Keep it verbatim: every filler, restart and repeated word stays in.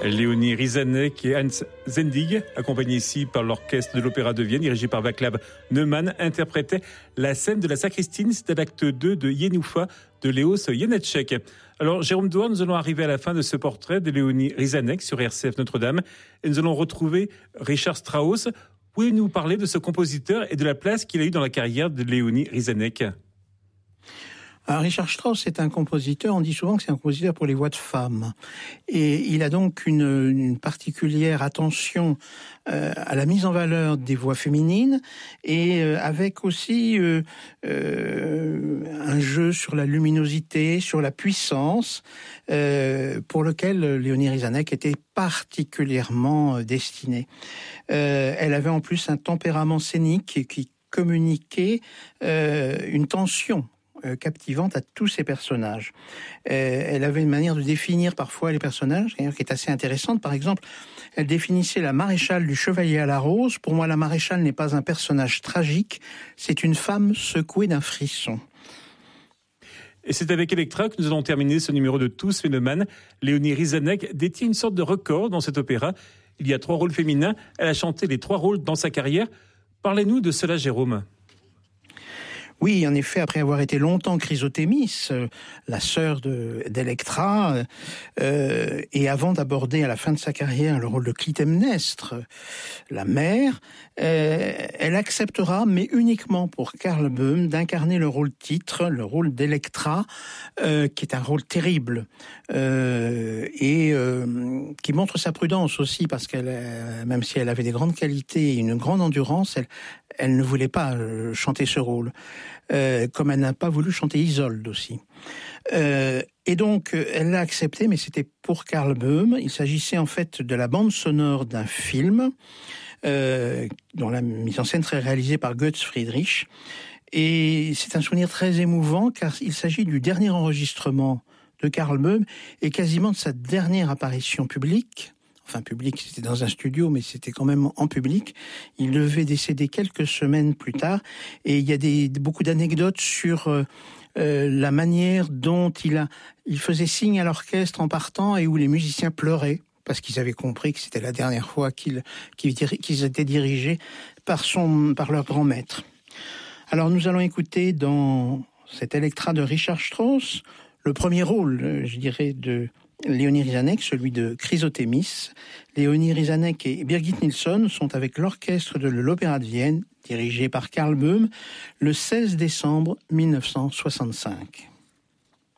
Léonie Rizanek et Hans Zendig, accompagnés ici par l'orchestre de l'Opéra de Vienne, dirigé par Václav Neumann, interprétaient la scène de la Sacristine, c'était l'acte deux de Yenoufa de Léos Janáček. Alors, Jérôme Douard, nous allons arriver à la fin de ce portrait de Léonie Rizanek sur R C F Notre-Dame et nous allons retrouver Richard Strauss. Pouvez-vous nous parler de ce compositeur et de la place qu'il a eu dans la carrière de Léonie Rizanek ? Alors, Richard Strauss est un compositeur, on dit souvent que c'est un compositeur pour les voix de femmes. Et il a donc une, une particulière attention euh, à la mise en valeur des voix féminines et euh, avec aussi euh, euh, un jeu sur la luminosité, sur la puissance, euh, pour lequel Léonie Rizanek était particulièrement euh, destinée. Euh, elle avait en plus un tempérament scénique qui, qui communiquait euh, une tension captivante à tous ces personnages. Euh, elle avait une manière de définir parfois les personnages, qui est assez intéressante. Par exemple, elle définissait la maréchale du Chevalier à la Rose. Pour moi, la maréchale n'est pas un personnage tragique, c'est une femme secouée d'un frisson. Et c'est avec Elektra que nous allons terminer ce numéro de Tous Phénomènes. Léonie Rizanek détient une sorte de record dans cet opéra. Il y a trois rôles féminins. Elle a chanté les trois rôles dans sa carrière. Parlez-nous de cela, Jérôme. Oui, en effet, après avoir été longtemps Chrysothémis, euh, la sœur de, d'Electra, euh, et avant d'aborder à la fin de sa carrière le rôle de Clytemnestre, la mère, euh, elle acceptera, mais uniquement pour Karl Böhm, d'incarner le rôle titre, le rôle d'Electra, euh, qui est un rôle terrible, euh, et euh, qui montre sa prudence aussi, parce qu'elle, euh, même si elle avait des grandes qualités et une grande endurance, elle, elle ne voulait pas euh, chanter ce rôle. Euh, comme elle n'a pas voulu chanter Isolde aussi. Euh, et donc, elle l'a accepté, mais c'était pour Karl Böhm. Il s'agissait en fait de la bande sonore d'un film, euh, dont la mise en scène serait réalisée par Götz Friedrich. Et c'est un souvenir très émouvant, car il s'agit du dernier enregistrement de Karl Böhm, et quasiment de sa dernière apparition publique. Enfin, public, c'était dans un studio, mais c'était quand même en public. Il devait décéder quelques semaines plus tard. Et il y a des, beaucoup d'anecdotes sur euh, euh, la manière dont il, a, il faisait signe à l'orchestre en partant et où les musiciens pleuraient, parce qu'ils avaient compris que c'était la dernière fois qu'ils, qu'ils, qu'ils étaient dirigés par, son, par leur grand maître. Alors, nous allons écouter dans cet Elektra de Richard Strauss, le premier rôle, je dirais, de Léonie Rizanek, celui de Chrysothémis. Léonie Rizanek et Birgit Nilsson sont avec l'orchestre de l'Opéra de Vienne, dirigé par Karl Böhm, le seize décembre mille neuf cent soixante-cinq.